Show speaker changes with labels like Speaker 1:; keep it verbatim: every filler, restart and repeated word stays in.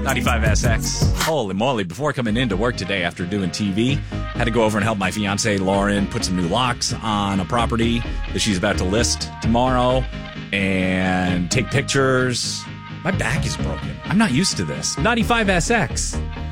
Speaker 1: ninety-five S X. Holy moly. Before coming into work today after doing T V, had to go over and help my fiance Lauren put some new locks on a property that she's about to list tomorrow and take pictures. My back is broken. I'm not used to this. ninety-five S X.